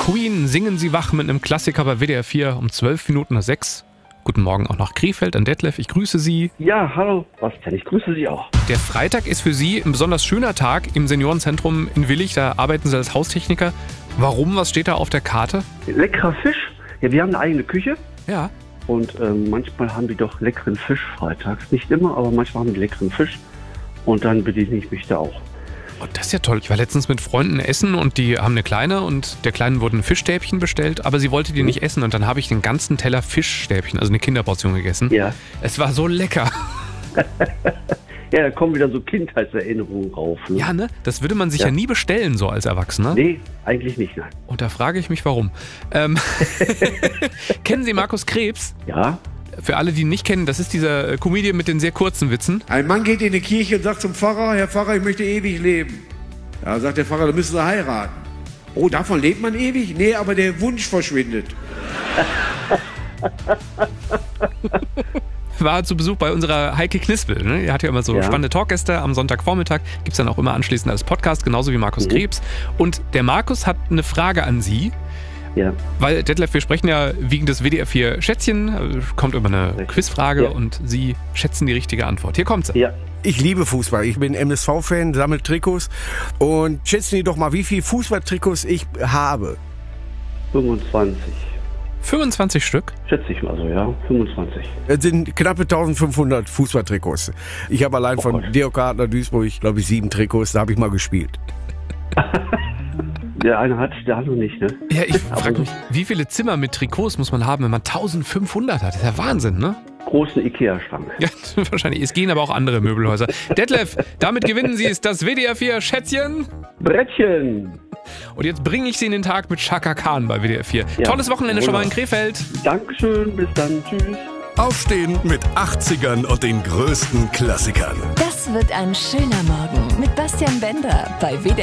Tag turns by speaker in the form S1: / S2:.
S1: Queen, singen Sie wach mit einem Klassiker bei WDR 4 um 12:05. Guten Morgen auch nach Krefeld an Detlef, ich grüße Sie.
S2: Ja, hallo, Bastian, ich grüße Sie auch.
S1: Der Freitag ist für Sie ein besonders schöner Tag im Seniorenzentrum in Willich, da arbeiten Sie als Haustechniker. Warum, was steht da auf der Karte?
S2: Leckerer Fisch. Ja, wir haben eine eigene Küche
S1: Ja.
S2: und manchmal haben die doch leckeren Fisch freitags. Nicht immer, aber manchmal haben die leckeren Fisch und dann bediene ich mich da auch.
S1: Oh, das ist ja toll. Ich war letztens mit Freunden essen und die haben eine Kleine und der Kleinen wurden Fischstäbchen bestellt, aber sie wollte die nicht essen und dann habe ich den ganzen Teller Fischstäbchen, also eine Kinderportion gegessen.
S2: Ja.
S1: Es war so lecker.
S2: Ja, da kommen wieder so Kindheitserinnerungen rauf. Ne?
S1: Ja, ne? Das würde man sich ja nie bestellen, so als Erwachsener.
S2: Nee, eigentlich nicht, nein.
S1: Und da frage ich mich, warum. Kennen Sie Markus Krebs?
S2: Ja?
S1: Für alle, die ihn nicht kennen, das ist dieser Comedian mit den sehr kurzen Witzen.
S3: Ein Mann geht in die Kirche und sagt zum Pfarrer, Herr Pfarrer, ich möchte ewig leben. Ja, sagt der Pfarrer, dann müssen Sie heiraten. Oh, davon lebt man ewig? Nee, aber der Wunsch verschwindet.
S1: War zu Besuch bei unserer Heike Knispel. Ne? Die hat ja immer so spannende Talkgäste am Sonntagvormittag. Gibt es dann auch immer anschließend als Podcast, genauso wie Markus Krebs. Und der Markus hat eine Frage an Sie.
S2: Ja.
S1: Weil, Detlef, wir sprechen ja wegen des WDR 4 Schätzchen. Kommt immer eine Quizfrage und Sie schätzen die richtige Antwort. Hier kommt sie.
S2: Ja.
S4: Ich liebe Fußball. Ich bin MSV-Fan, sammle Trikots. Und schätzen Sie doch mal, wie viele Fußballtrikots ich habe.
S2: 25.
S1: 25 Stück?
S2: Schätze ich mal so, ja. 25.
S4: Es sind knappe 1500 Fußballtrikots. Ich habe allein von DOK Adler Duisburg, glaube ich, 7 Trikots. Da habe ich mal gespielt.
S2: Der eine hat, der andere nicht, ne?
S1: Ja, ich frage mich, wie viele Zimmer mit Trikots muss man haben, wenn man 1500 hat? Das ist ja Wahnsinn, ne?
S2: Großen Ikea-Schrank.
S1: Ja, wahrscheinlich. Es gehen aber auch andere Möbelhäuser. Detlef, damit gewinnen Sie es, das WDR 4 Schätzchen.
S2: Brettchen.
S1: Und jetzt bringe ich Sie in den Tag mit Chaka Khan bei WDR 4.
S2: Ja.
S1: Tolles Wochenende schon mal in Krefeld.
S2: Dankeschön, bis dann, tschüss.
S5: Aufstehen mit 80ern und den größten Klassikern.
S6: Das wird ein schöner Morgen mit Bastian Bender bei WDR